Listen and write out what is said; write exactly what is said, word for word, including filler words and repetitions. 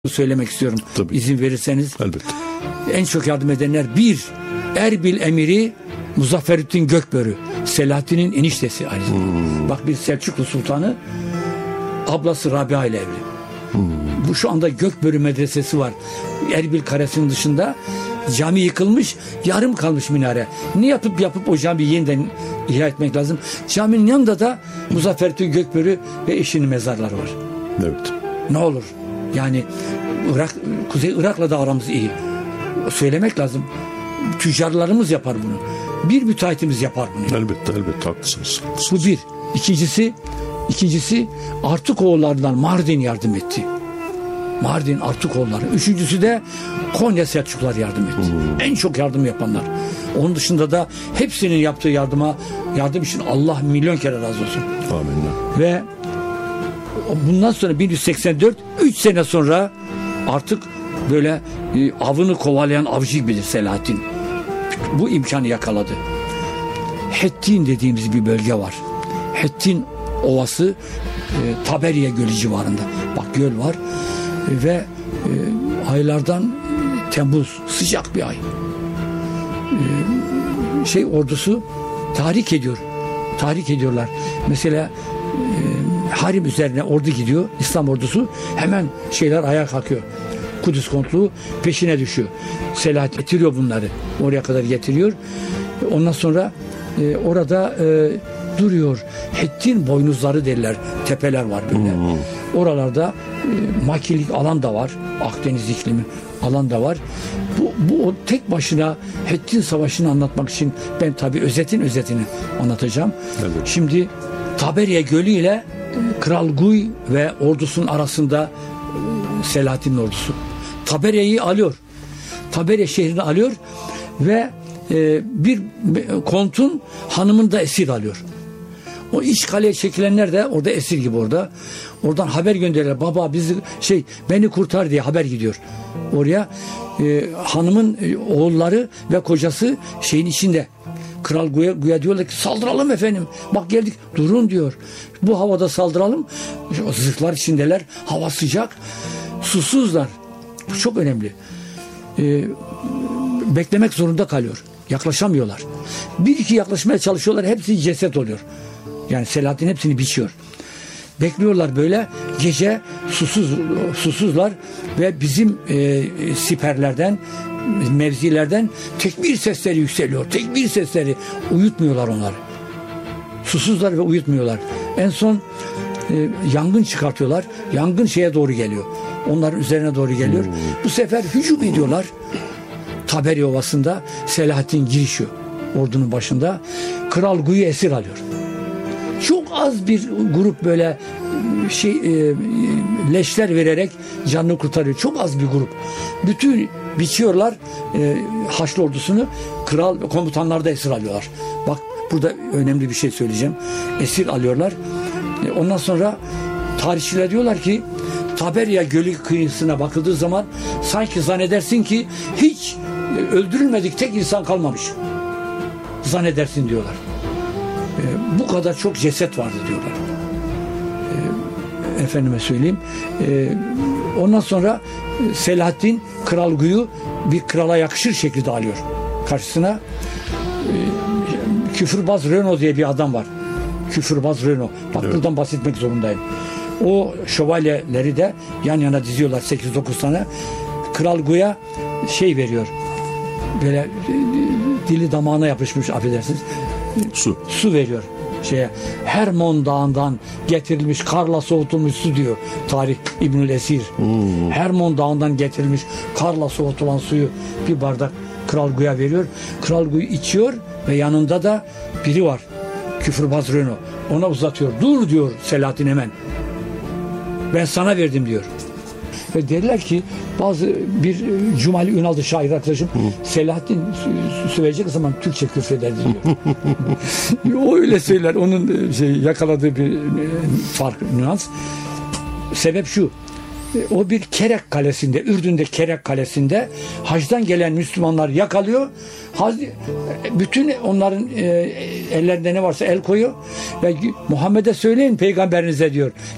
söylemek istiyorum. Tabii. İzin verirseniz. Elbette. En çok yardım edenler bir, Erbil emiri Muzafferüddin Gökbörü, Selahaddin'in eniştesi aynı zamanda. Hmm. Bak bir Selçuklu Sultanı ablası Rabia ile evli. Hmm. Bu şu anda Gökbörü medresesi var. Erbil Kalesi'nin dışında cami yıkılmış, yarım kalmış minare. Ne yapıp yapıp o camiyi yeniden ihya etmek lazım. Caminin yanında da Muzafferüddin Gökbörü ve eşinin mezarları var. Evet. Ne olur? Yani Irak, Kuzey Irak'la da aramız iyi. Söylemek lazım. Tüccarlarımız yapar bunu. Bir müteahhitimiz yapar bunu. Elbette, elbette haklısınız. Bu bir. İkincisi, ikincisi Artukoğullarından Mardin yardım etti. Mardin Artukoğulları. Üçüncüsü de Konya Selçuklular yardım etti. Hmm. En çok yardım yapanlar. Onun dışında da hepsinin yaptığı yardıma yardım için Allah milyon kere razı olsun. Amin. Ve bundan sonra bin yüz seksen dört, üç sene sonra artık böyle e, avını kovalayan avcı gibidir Selahaddin. Bu imkanı yakaladı. Hettin dediğimiz bir bölge var. Hettin Ovası e, Taberiye Gölü civarında. Bak göl var e, ve e, aylardan e, Temmuz, sıcak bir ay. E, şey ordusu tahrik ediyor. Tahrik ediyorlar. Mesela e, Harim üzerine ordu gidiyor. İslam ordusu hemen şeyler ayağa kalkıyor. Kudüs kontluğu peşine düşüyor. Selahaddin getiriyor bunları. Oraya kadar getiriyor. Ondan sonra e, orada e, duruyor. Hettin boynuzları derler. Tepeler var böyle. Hmm. Oralarda e, makilik alan da var. Akdeniz iklimi alan da var. Bu, bu o tek başına Hettin Savaşı'nı anlatmak için ben tabii özetin özetini anlatacağım. Evet. Şimdi Taberiye Gölü ile Kral Guy ve ordusunun arasında Selahaddin'in ordusu. Taberiye'yi alıyor. Taberiye şehrini alıyor ve e, bir kontun hanımını da esir alıyor. O iç kaleye çekilenler de orada esir gibi orada. Oradan haber gönderirler. Baba bizi şey beni kurtar diye haber gidiyor. Oraya e, hanımın e, oğulları ve kocası şeyin içinde. Kral Guya, Guya diyorlar ki saldıralım efendim. Bak geldik. Durun diyor. Bu havada saldıralım. O zırhlar içindeler. Hava sıcak. Susuzlar. Bu çok önemli. Ee, beklemek zorunda kalıyor. Yaklaşamıyorlar. Bir iki yaklaşmaya çalışıyorlar. Hepsi ceset oluyor. Yani Selahaddin hepsini biçiyor. Bekliyorlar böyle. Gece susuz susuzlar ve bizim e, siperlerden mevzilerden tekbir sesleri yükseliyor. Tekbir sesleri. Uyutmuyorlar onları. Susuzlar ve uyutmuyorlar. En son e, yangın çıkartıyorlar. Yangın şeye doğru geliyor. Onların üzerine doğru geliyor. Hmm. Bu sefer hücum ediyorlar. Taberi Ovası'nda Selahaddin girişiyor. Ordunun başında. Kral Guy'u esir alıyor. Çok az bir grup böyle şey e, leşler vererek canını kurtarıyor. Çok az bir grup. Bütün biçiyorlar e, Haçlı ordusunu. Kral komutanlar da esir alıyorlar. Bak burada önemli bir şey söyleyeceğim. Esir alıyorlar. E, ondan sonra tarihçiler diyorlar ki Taberiye Gölü kıyısına bakıldığı zaman sanki zannedersin ki hiç e, öldürülmedik tek insan kalmamış. Zannedersin diyorlar. E, bu kadar çok ceset vardı diyorlar. E, efendime söyleyeyim. E, ondan sonra Selahaddin Kral Guy'u bir krala yakışır şekilde alıyor. Karşısına e, Küfürbaz Renaud diye bir adam var. Küfürbaz Renaud. Bak evet. Buradan bahsetmek zorundayım. O şövalyeleri de yan yana diziyorlar sekiz dokuz tane. Kral Guy'a şey veriyor. Böyle e, dili damağına yapışmış affedersiniz. Su. Su veriyor. Şeye, Hermon Dağı'ndan getirilmiş karla soğutulmuş su diyor tarih İbnül Esir. Hmm. Hermon Dağı'ndan getirilmiş karla soğutulan suyu bir bardak Kral Guy'a veriyor. Kral Guy içiyor ve yanında da biri var. Küfürbaz Renaud. Ona uzatıyor. Dur diyor Selahaddin hemen. Ben sana verdim diyor. Ve derler ki bazı bir Cumali Ünal'dı şair arkadaşım Hı. Selahaddin söyleyecek zaman Türkçe küfrederdi diyor. O öyle söyler. Onun şey, yakaladığı bir fark, nüans. Sebep şu. O bir Kerek Kalesi'nde, Ürdün'de Kerek Kalesi'nde hacdan gelen Müslümanlar yakalıyor. Hac, bütün onların e, ellerinde ne varsa el koyuyor ve Muhammed'e söyleyin peygamberinize diyor.